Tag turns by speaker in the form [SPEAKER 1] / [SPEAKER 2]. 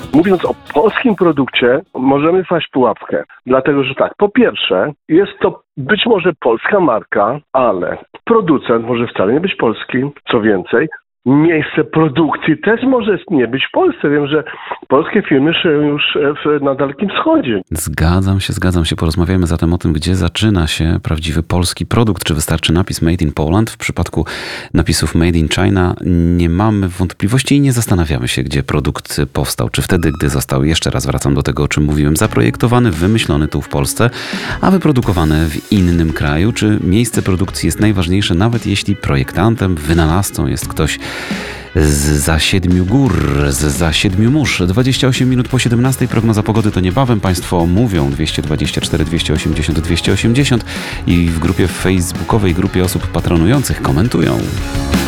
[SPEAKER 1] Mówiąc o polskim produkcie, możemy wpaść w pułapkę. Dlatego, że tak, po pierwsze, jest to być może polska marka, ale producent może wcale nie być polski. Co więcej, miejsce produkcji też może nie być w Polsce. Wiem, że polskie firmy szyją już na Dalekim Wschodzie.
[SPEAKER 2] Zgadzam się. Porozmawiajmy zatem o tym, gdzie zaczyna się prawdziwy polski produkt. Czy wystarczy napis Made in Poland? W przypadku napisów Made in China nie mamy wątpliwości i nie zastanawiamy się, gdzie produkt powstał. Czy wtedy, gdy został, jeszcze raz wracam do tego, o czym mówiłem, zaprojektowany, wymyślony tu w Polsce, a wyprodukowany w innym kraju? Czy miejsce produkcji jest najważniejsze, nawet jeśli projektantem, wynalazcą jest ktoś zza 7 gór, zza 7 mórz. 28 minut po 17. Prognoza pogody to niebawem. Państwo mówią 224, 280, 280 i w grupie facebookowej, grupie osób patronujących komentują.